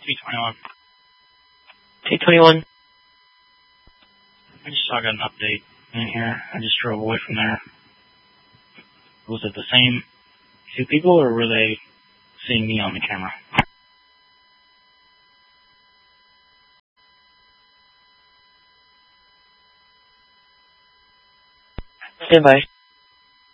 T21. T21. I just saw I got an update in here. I just drove away from there. Was it the same two people, or were they seeing me on the camera? Stand by.